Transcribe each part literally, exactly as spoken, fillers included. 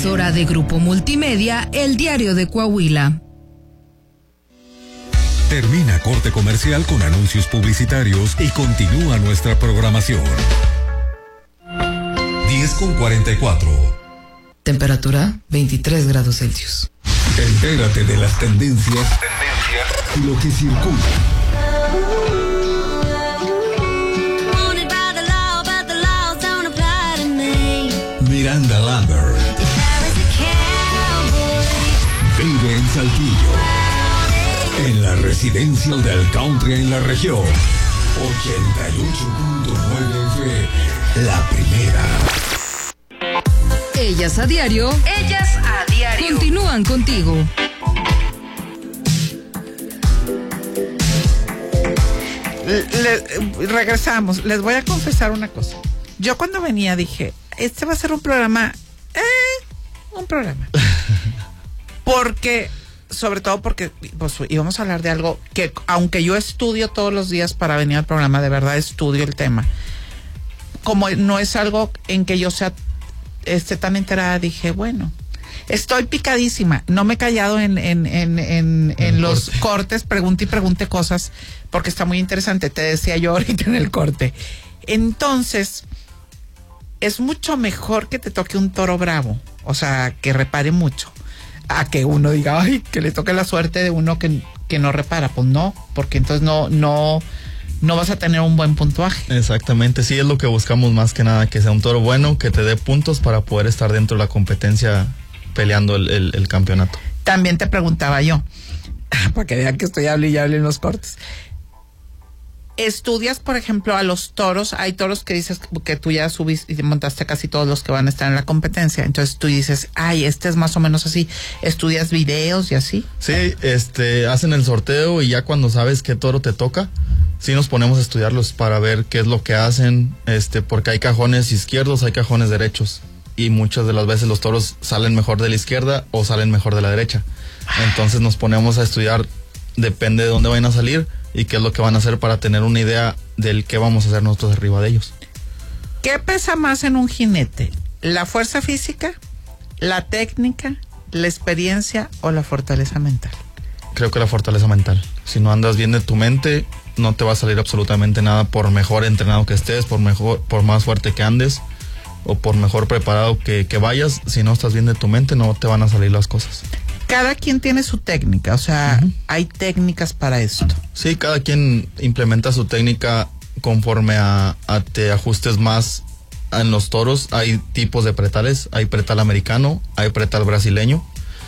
emisora de Grupo Multimedia, El Diario de Coahuila. Termina corte comercial con anuncios publicitarios y continúa nuestra programación. diez con cuarenta y cuatro. Temperatura veintitrés grados Celsius. Entérate de las tendencias, tendencias y lo que circula. Miranda Lambert vive en Saltillo, en la residencia del country en la región. ochenta y ocho punto nueve F M, la primera. Ellas a diario. Ellas a diario. Continúan contigo. Le, regresamos. Les voy a confesar una cosa. Yo cuando venía dije, este va a ser un programa, eh, un programa. Porque, sobre todo porque pues, íbamos a hablar de algo que, aunque yo estudio todos los días para venir al programa, de verdad estudio el tema. Como no es algo en que yo sea esté tan enterada, dije, bueno, estoy picadísima. No me he callado en, en, en, en, en los corte. cortes, pregunte y pregunte cosas, porque está muy interesante. Te decía yo ahorita en el corte. Entonces, es mucho mejor que te toque un toro bravo, o sea, que repare mucho, a que uno diga, ay, que le toque la suerte de uno que, que no repara. Pues no, porque entonces no, no, no vas a tener un buen puntuaje. Exactamente, sí, es lo que buscamos más que nada, que sea un toro bueno, que te dé puntos para poder estar dentro de la competencia peleando el, el, el campeonato. También te preguntaba yo, para que vean que estoy hable y hable en los cortes. Estudias, por ejemplo, a los toros. Hay toros que dices que tú ya subiste y montaste casi todos los que van a estar en la competencia. Entonces tú dices, ay, este es más o menos así. ¿Estudias videos y así? Sí, este, hacen el sorteo y ya cuando sabes qué toro te toca, sí nos ponemos a estudiarlos para ver qué es lo que hacen, este, porque hay cajones izquierdos, hay cajones derechos. Y muchas de las veces los toros salen mejor de la izquierda o salen mejor de la derecha. Entonces nos ponemos a estudiar, depende de dónde vayan a salir y qué es lo que van a hacer para tener una idea del qué vamos a hacer nosotros arriba de ellos. ¿Qué pesa más en un jinete? ¿La fuerza física, la técnica, la experiencia o la fortaleza mental? Creo que la fortaleza mental. Si no andas bien de tu mente, no te va a salir absolutamente nada, por mejor entrenado que estés, por mejor, por más fuerte que andes o por mejor preparado que, que vayas. Si no estás bien de tu mente, no te van a salir las cosas. Cada quien tiene su técnica, o sea, uh-huh. Hay técnicas para esto. Sí, cada quien implementa su técnica conforme a, a te ajustes más en los toros. Hay tipos de pretales, hay pretal americano, hay pretal brasileño.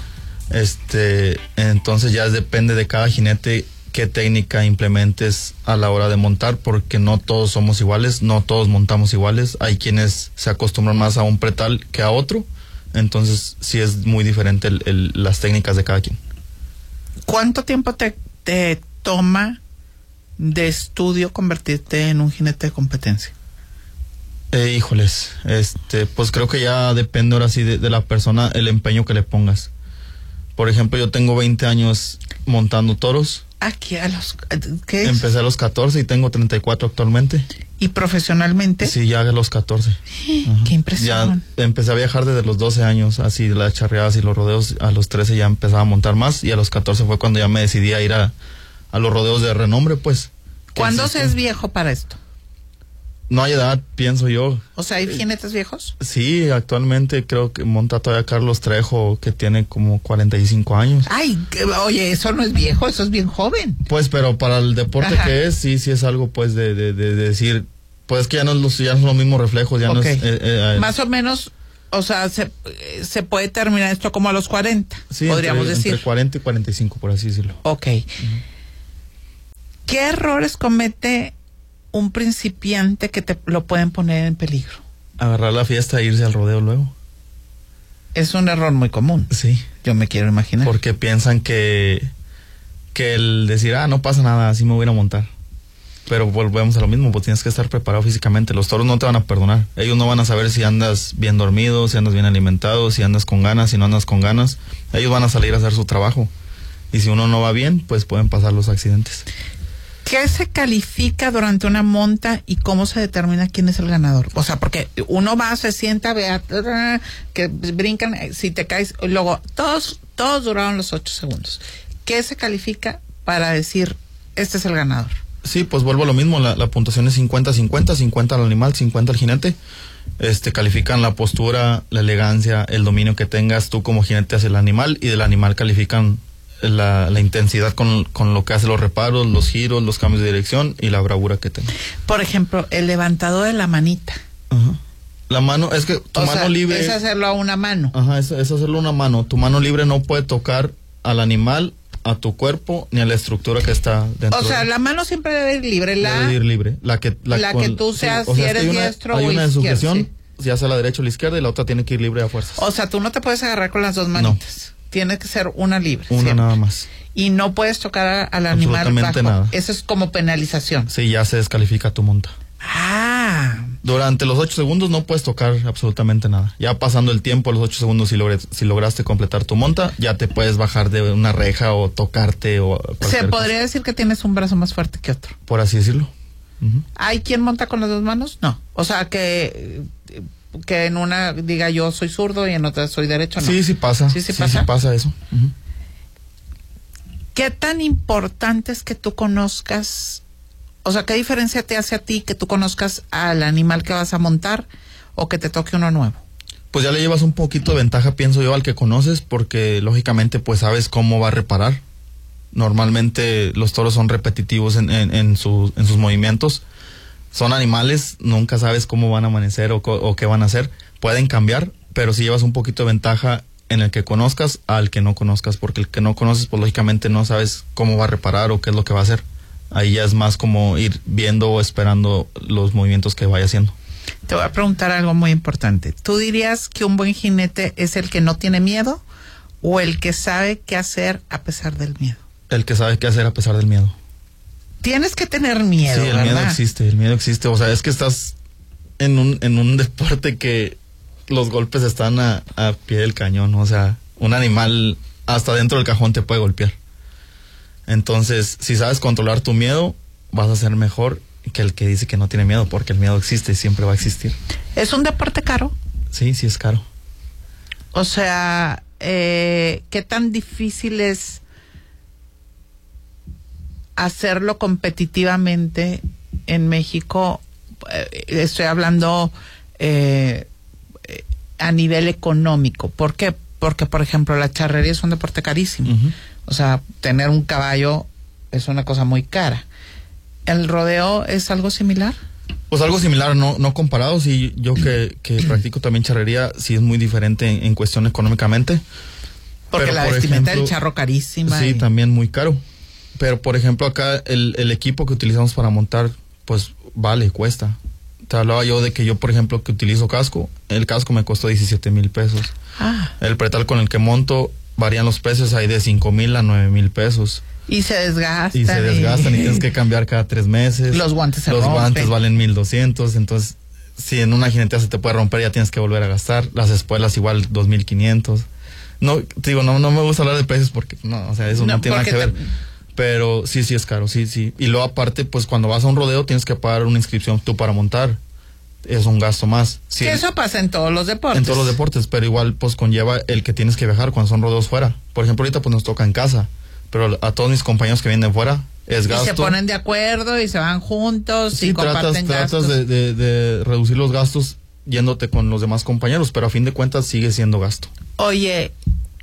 Este, entonces ya depende de cada jinete qué técnica implementes a la hora de montar, porque no todos somos iguales, no todos montamos iguales. Hay quienes se acostumbran más a un pretal que a otro. Entonces sí es muy diferente el, el, las técnicas de cada quien. ¿Cuánto tiempo te, te toma de estudio convertirte en un jinete de competencia? Eh, híjoles, este, pues creo que ya depende ahora sí de, de la persona, el empeño que le pongas. Por ejemplo, yo tengo veinte años montando toros. Aquí a los ¿qué es? Empecé a los catorce y tengo treinta y cuatro actualmente. ¿Y profesionalmente? Sí, ya a los catorce. Qué impresión. Ya empecé a viajar desde los doce años, así las charreadas y los rodeos. A los trece ya empezaba a montar más y a los catorce fue cuando ya me decidí a ir a, a los rodeos de renombre, pues. ¿Cuándo se es viejo para esto? No hay edad, pienso yo. O sea, ¿hay jinetes viejos? Sí, actualmente creo que monta todavía Carlos Trejo, que tiene como cuarenta y cinco años. Ay, que, oye, eso no es viejo, eso es bien joven. Pues, pero para el deporte Ajá. que es, sí, sí es algo, pues, de, de, de, de decir, pues que ya no, los, ya no son los mismos reflejos, ya okay. no es... Eh, eh, Más o menos, o sea, se, se puede terminar esto como a los cuarenta, sí, podríamos entre, decir. Entre cuarenta y cuarenta y cinco, por así decirlo. Ok. Uh-huh. ¿Qué errores comete un principiante que te lo pueden poner en peligro? Agarrar la fiesta e irse al rodeo luego. Es un error muy común. Sí. Yo me quiero imaginar. Porque piensan que, que el decir, ah, no pasa nada, así me voy a ir a montar. Pero volvemos a lo mismo, pues tienes que estar preparado físicamente. Los toros no te van a perdonar. Ellos no van a saber si andas bien dormido, si andas bien alimentado, si andas con ganas, si no andas con ganas. Ellos van a salir a hacer su trabajo. Y si uno no va bien, pues pueden pasar los accidentes. ¿Qué se califica durante una monta y cómo se determina quién es el ganador? O sea, porque uno va, se sienta, ve a, que brincan, si te caes, luego todos, todos duraron los ocho segundos. ¿Qué se califica para decir este es el ganador? Sí, pues vuelvo a lo mismo, la, la puntuación es cincuenta cincuenta, cincuenta al animal, cincuenta al jinete. Este, califican la postura, la elegancia, el dominio que tengas tú como jinete hacia el animal, y del animal califican La, la intensidad con, con lo que hace los reparos, los giros, los cambios de dirección y la bravura que tenga. Por ejemplo, el levantado de la manita. Ajá. La mano, es que tu o mano sea, libre... es hacerlo a una mano. Ajá, es, es hacerlo a una mano. Tu mano libre no puede tocar al animal, a tu cuerpo, ni a la estructura que está dentro. O sea, de... la mano siempre debe ir libre. La, debe ir libre. La que, la la con, que tú seas, sí, o sea, si eres es que hay una, diestro hay o una de izquierdo, sujeción, sí. ya sea la derecha o la izquierda, y la otra tiene que ir libre a fuerzas. O sea, tú no te puedes agarrar con las dos manitas. No. Tiene que ser una libre. Una ¿cierto? nada más. Y no puedes tocar a, al animal bajo. Nada. Eso es como penalización. Sí, ya se descalifica tu monta. Ah. Durante los ocho segundos no puedes tocar absolutamente nada. Ya pasando el tiempo, los ocho segundos, si, logres, si lograste completar tu monta, ya te puedes bajar de una reja o tocarte o se podría cosa. decir que tienes un brazo más fuerte que otro. Por así decirlo. Uh-huh. ¿Hay quien monta con las dos manos? No. O sea, que... que en una diga yo soy zurdo y en otra soy derecho, ¿no? Sí, sí pasa. Sí, sí, sí pasa. Sí pasa eso. Uh-huh. ¿Qué tan importante es que tú conozcas, o sea, qué diferencia te hace a ti que tú conozcas al animal que vas a montar o que te toque uno nuevo? Pues ya le llevas un poquito de ventaja, pienso yo, al que conoces, porque lógicamente pues sabes cómo va a reparar. Normalmente los toros son repetitivos en, en, en, su, en sus movimientos. Son animales, nunca sabes cómo van a amanecer o, o qué van a hacer. Pueden cambiar, pero si llevas un poquito de ventaja en el que conozcas al que no conozcas, porque el que no conoces, pues lógicamente no sabes cómo va a reparar o qué es lo que va a hacer. Ahí ya es más como ir viendo o esperando los movimientos que vaya haciendo. Te voy a preguntar algo muy importante. ¿Tú dirías que un buen jinete es el que no tiene miedo o el que sabe qué hacer a pesar del miedo? El que sabe qué hacer a pesar del miedo. Tienes que tener miedo, sí, el ¿verdad? miedo existe, el miedo existe. O sea, es que estás en un, en un deporte que los golpes están a, a pie del cañón. O sea, un animal hasta dentro del cajón te puede golpear. Entonces, si sabes controlar tu miedo, vas a ser mejor que el que dice que no tiene miedo, porque el miedo existe y siempre va a existir. ¿Es un deporte caro? Sí, sí es caro. O sea, eh, ¿qué tan difícil es hacerlo competitivamente en México? Eh, estoy hablando eh, a nivel económico. ¿Por qué? Porque, por ejemplo, la charrería es un deporte carísimo. Uh-huh. O sea, tener un caballo es una cosa muy cara. ¿El rodeo es algo similar? Pues algo similar, no, no comparado. Sí, yo que, que practico también charrería, sí es muy diferente en, en cuestión económicamente. Porque pero, la por vestimenta ejemplo, del charro carísima. Sí, y... también muy caro. Pero, por ejemplo, acá el, el equipo que utilizamos para montar, pues vale, cuesta. Te hablaba yo de que yo, por ejemplo, que utilizo casco, el casco me costó diecisiete mil pesos. Ah. El pretal con el que monto varían los precios, hay de cinco mil a nueve mil pesos. Y se desgastan. Y se desgastan y, y tienes que cambiar cada tres meses. Los guantes se Los rompen. guantes valen mil doscientos, entonces si en una jinetea se te puede romper ya tienes que volver a gastar. Las espuelas igual dos mil quinientos. No, te digo, no, no me gusta hablar de precios porque no, o sea, eso no, no tiene nada que ver. Te... Pero sí, sí es caro, sí, sí. Y luego aparte, pues cuando vas a un rodeo tienes que pagar una inscripción tú para montar. Es un gasto más. Sí, que eso pasa en todos los deportes. En todos los deportes, pero igual pues conlleva el que tienes que viajar cuando son rodeos fuera. Por ejemplo, ahorita pues nos toca en casa, pero a todos mis compañeros que vienen fuera es gasto. Y se ponen de acuerdo y se van juntos sí, y comparten tratas, gastos. Tratas de, de, de reducir los gastos yéndote con los demás compañeros, pero a fin de cuentas sigue siendo gasto. Oye,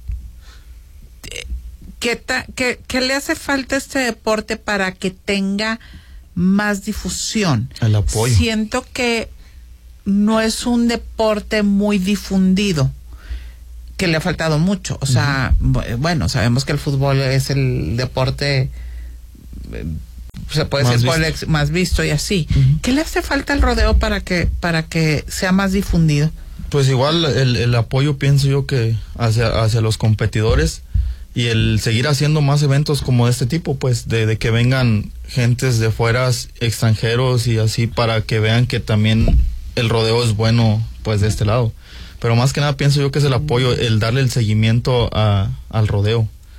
¿qué, ta, qué, qué le hace falta a este deporte para que tenga más difusión? El apoyo. Siento que no es un deporte muy difundido, que le ha faltado mucho. O sea, uh-huh. bueno, sabemos que el fútbol es el deporte, se puede más decir, visto. El más visto y así. Uh-huh. ¿Qué le hace falta al rodeo para que para que sea más difundido? Pues igual el, el apoyo, pienso yo, que hacia, hacia los competidores y el seguir haciendo más eventos como de este tipo, pues de, de que vengan gentes de fuera, extranjeros y así, para que vean que también el rodeo es bueno, pues de este lado. Pero más que nada pienso yo que es el apoyo, el darle el seguimiento a, al rodeo.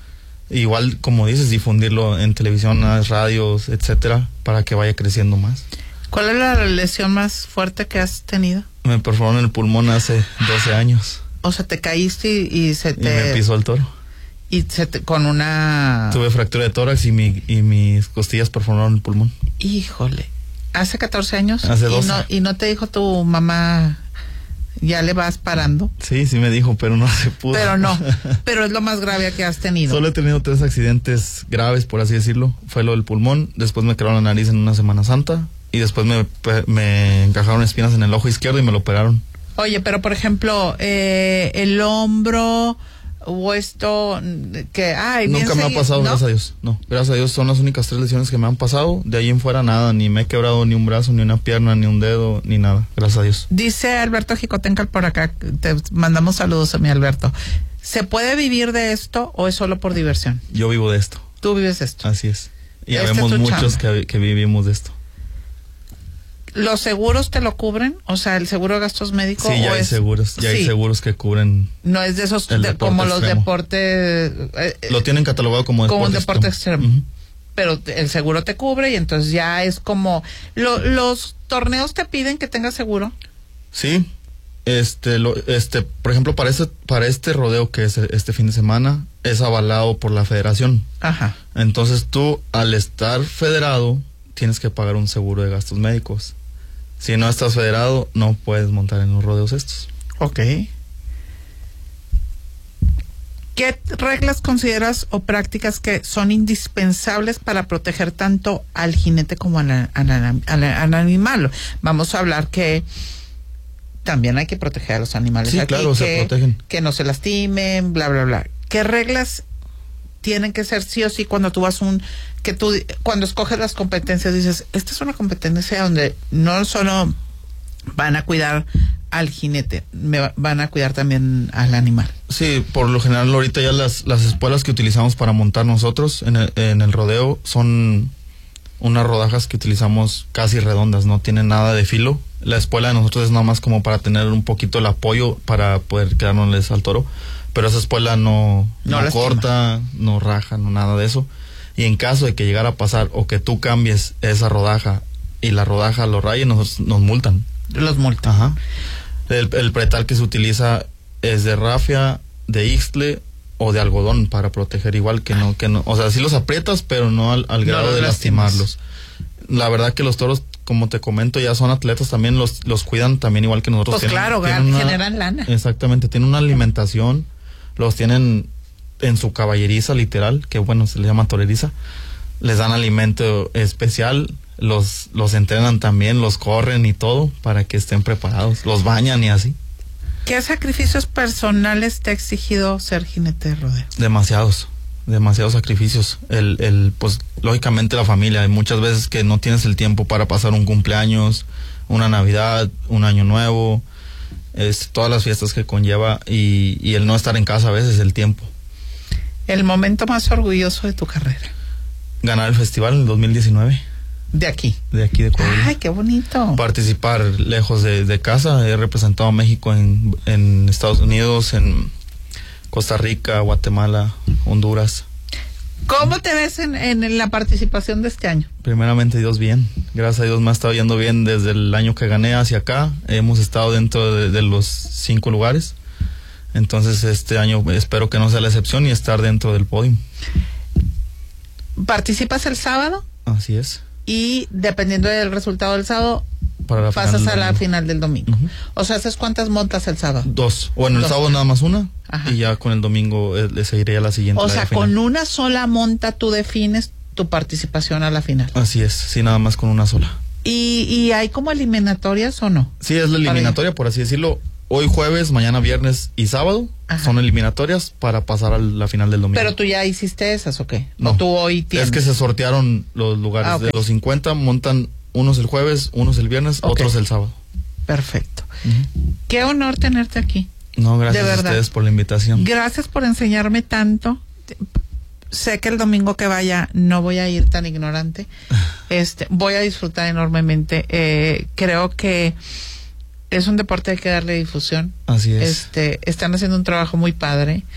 Igual, como dices, difundirlo en televisión, radios, etcétera, para que vaya creciendo más. ¿Cuál es la lesión más fuerte que has tenido? Me perforaron el pulmón hace doce años. O sea, te caíste y, y se te... Y me pisó el toro. Y se te, con una... Tuve fractura de tórax y, mi, y mis costillas perforaron el pulmón. Híjole. ¿Hace catorce años? Hace doce. ¿Y no, y no te dijo tu mamá, ya le vas parando? Sí, sí me dijo, pero no se pudo. Pero no. Pero es lo más grave que has tenido. Solo he tenido tres accidentes graves, por así decirlo. Fue lo del pulmón, después me quebraron la nariz en una Semana Santa y después me, me encajaron espinas en el ojo izquierdo y me lo operaron. Oye, pero por ejemplo, eh, el hombro o esto que... Ay, nunca me ha pasado, ¿no? Gracias a Dios. No, gracias a Dios son las únicas tres lesiones que me han pasado. De ahí en fuera nada, ni me he quebrado ni un brazo, ni una pierna, ni un dedo, ni nada. Gracias a Dios. Dice Alberto Jicotencal por acá, te mandamos saludos a mi Alberto. ¿Se puede vivir de esto o es solo por diversión? Yo vivo de esto. ¿Tú vives de esto? Así es. Y Este habemos es tu muchos chamba. que, que vivimos de esto. ¿Los seguros te lo cubren? O sea, ¿el seguro de gastos médicos? Sí, ya o hay es... seguros. Ya Sí. hay seguros que cubren. No es de esos El de- deporte como los extremo. deportes... eh, Lo tienen catalogado como deporte como un deporte extremo. Ujú. Pero el seguro te cubre y entonces ya es como... Lo, ¿Los torneos te piden que tengas seguro? Sí. Este, lo, este, por ejemplo, para este, para este rodeo que es este fin de semana, es avalado por la federación. Ajá. Entonces tú, al estar federado, tienes que pagar un seguro de gastos médicos. Si no estás federado, no puedes montar en los rodeos estos. Ok. ¿Qué reglas consideras o prácticas que son indispensables para proteger tanto al jinete como al, al, al, al animal? Vamos a hablar que también hay que proteger a los animales. Sí, aquí, claro, se que, protegen. que no se lastimen, bla, bla, bla. ¿Qué reglas tienen que ser sí o sí cuando tú vas un... que tú, cuando escoges las competencias, dices, esta es una competencia donde no solo van a cuidar al jinete, me va- van a cuidar también al animal? Sí, por lo general ahorita ya las, las espuelas que utilizamos para montar nosotros en el, en el rodeo son unas rodajas que utilizamos casi redondas, no tienen nada de filo. La espuela de nosotros es nada más como para tener un poquito el apoyo para poder quedarnos al toro, pero esa espuela no, No no, lastima. corta, no raja, no nada de eso. Y en caso de que llegara a pasar o que tú cambies esa rodaja y la rodaja lo raye, nos, nos multan. Los multas. Ajá. El, el pretal que se utiliza es de rafia, de ixtle o de algodón para proteger igual que no, que no, o sea, sí los aprietas, pero no al, al No grado los de lastimas. lastimarlos. La verdad que los toros, como te comento, ya son atletas también, los, los cuidan también igual que nosotros. Pues Tienen- claro, tienen gan- una- generan lana. Exactamente, tienen una alimentación, los tienen en su caballeriza literal, que bueno, se le llama toreriza, les dan alimento especial, los, los entrenan también, los corren y todo para que estén preparados, los bañan y así. ¿Qué sacrificios personales te ha exigido ser jinete de rodeo? Demasiados, demasiados sacrificios. El, el, pues, lógicamente la familia. Hay muchas veces que no tienes el tiempo para pasar un cumpleaños, una Navidad, un Año Nuevo, es, todas las fiestas que conlleva y, y el no estar en casa a veces, el tiempo. El momento más orgulloso de tu carrera. Ganar el festival en el dos mil diecinueve, De aquí. de aquí de Coahuila. Ay, qué bonito. Participar lejos de, de casa. He representado a México en, en Estados Unidos, en Costa Rica, Guatemala, Honduras. ¿Cómo te ves en, en la participación de este año? Primeramente Dios, bien. Gracias a Dios me ha estado yendo bien desde el año que gané hacia acá. Hemos estado dentro de, de los cinco lugares. Entonces este año espero que no sea la excepción y estar dentro del podio. ¿Participas el sábado? Así es. Y dependiendo del resultado del sábado, Para la pasas final a la del- final del domingo. Ujú. O sea, ¿haces cuántas montas el sábado? Dos. Bueno, el Dos. sábado nada más una. Ajá. Y ya con el domingo eh, le seguiré a la siguiente. O la sea, de final. con una sola monta tú defines tu participación a la final. Así es, sí, nada más con una sola. ¿Y, y hay como eliminatorias o no? Sí, es la eliminatoria, por así decirlo. Hoy jueves, mañana viernes y sábado Ajá. son eliminatorias para pasar a la final del domingo. Pero tú ya hiciste esas, ¿o qué? No. ¿O tú hoy tienes? Es que se sortearon los lugares. Ah, ok. De los cincuenta montan unos el jueves, unos el viernes, Ok. otros el sábado. Perfecto. Qué honor tenerte aquí. No, gracias De a verdad. ustedes por la invitación. Gracias por enseñarme tanto. Sé que el domingo que vaya no voy a ir tan ignorante. Este, voy a disfrutar enormemente. Eh, creo que es un deporte que hay que darle difusión. Así es. Este, están haciendo un trabajo muy padre.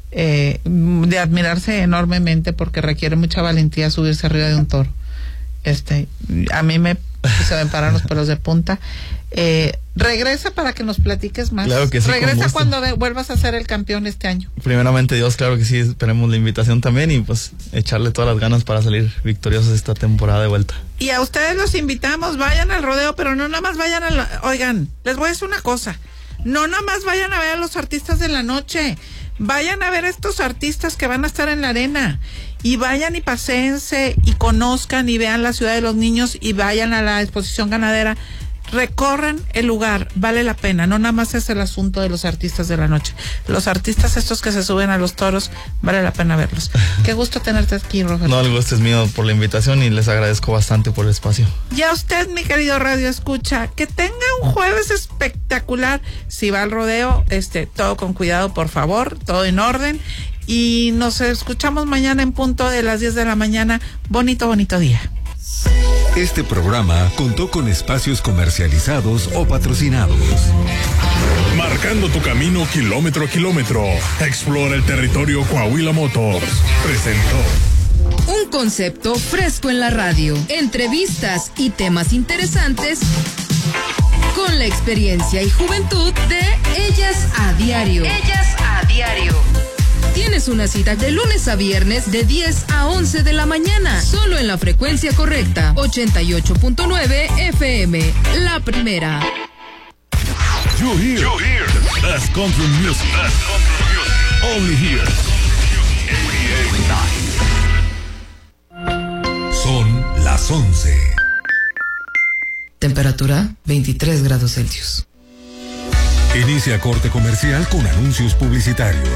eh, de admirarse enormemente porque requiere mucha valentía subirse arriba de un toro. Este, a mí me se me paran los pelos de punta. Eh, regresa para que nos platiques más. Claro que sí. Regresa cuando de, vuelvas a ser el campeón este año. Primeramente Dios, claro que sí, esperemos la invitación también y pues echarle todas las ganas para salir victoriosos esta temporada de vuelta. Y a ustedes los invitamos, vayan al rodeo, pero no nada más vayan a la, oigan, les voy a decir una cosa, no nada más vayan a ver a los artistas de la noche, vayan a ver a estos artistas que van a estar en la arena. Y vayan y paséense y conozcan y vean la ciudad de los niños y vayan a la exposición ganadera. Recorran el lugar, vale la pena. No nada más es el asunto de los artistas de la noche. Los artistas estos que se suben a los toros, vale la pena verlos. Qué gusto tenerte aquí, Roberto. No, el gusto es mío por la invitación y les agradezco bastante por el espacio. Y a usted, mi querido Radio Escucha, que tenga un jueves espectacular. Si va al rodeo, este, todo con cuidado, por favor, todo en orden. Y nos escuchamos mañana en punto de las diez de la mañana. Bonito, bonito día. Este programa contó con espacios comercializados o patrocinados. Marcando tu camino kilómetro a kilómetro. Explora el territorio Coahuila Motors. Presentó un concepto fresco en la radio. Entrevistas y temas interesantes con la experiencia y juventud de Ellas a Diario. Ellas a Diario. Tienes una cita de lunes a viernes de diez a once de la mañana, solo en la frecuencia correcta, ochenta y ocho punto nueve F M, la primera. You hear, you hear the best country music, best country music, only here. Son las once. Temperatura veintitrés grados Celsius. Inicia corte comercial con anuncios publicitarios.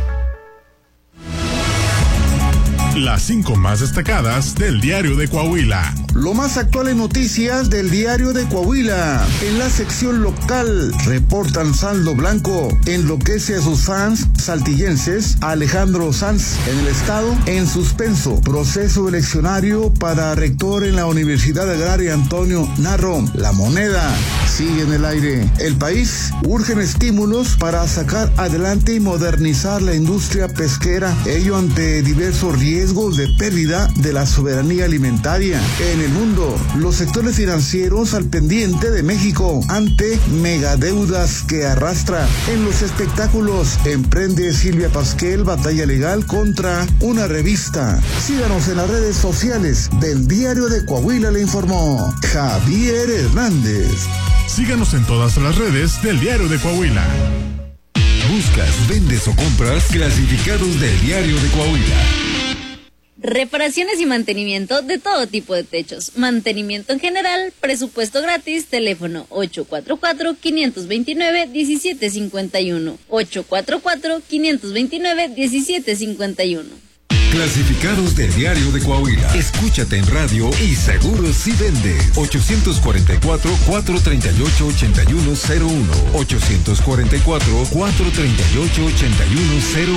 Las cinco más destacadas del Diario de Coahuila. Lo más actual en noticias del Diario de Coahuila. En la sección local, reportan saldo blanco. Enloquece a sus fans saltillenses. Alejandro Sanz en el estado en suspenso. Proceso eleccionario para rector en la Universidad Agraria Antonio Narro. La Moneda sigue en el aire. El país urgen estímulos para sacar adelante y modernizar la industria pesquera. Ello ante diversos riesgos de pérdida de la soberanía alimentaria. En el mundo, los sectores financieros al pendiente de México ante megadeudas que arrastra. En los espectáculos, emprende Silvia Pasquel batalla legal contra una revista. Síganos en las redes sociales del Diario de Coahuila, le informó Javier Hernández. Síganos en todas las redes del Diario de Coahuila. Buscas, vendes o compras clasificados del Diario de Coahuila. Reparaciones y mantenimiento de todo tipo de techos. Mantenimiento en general, presupuesto gratis, teléfono ocho cuatro cuatro, cinco dos nueve, uno siete cinco uno. ocho cuatro cuatro, cinco dos nueve, uno siete cinco uno. Clasificados del Diario de Coahuila. Escúchate en radio y seguro si vendes. ochocientos cuarenta y cuatro, cuatrocientos treinta y ocho, ochenta y uno cero uno. ochocientos cuarenta y cuatro, cuatrocientos treinta y ocho, ochenta y uno cero